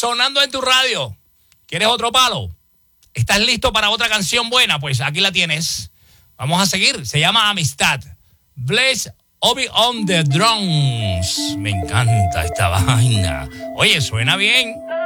sonando en tu radio. ¿Quieres otro palo? ¿Estás listo para otra canción buena? Pues aquí la tienes. Vamos a seguir. Se llama Amistad. Blaze Obi on the drums. Me encanta esta vaina. Oye, suena bien.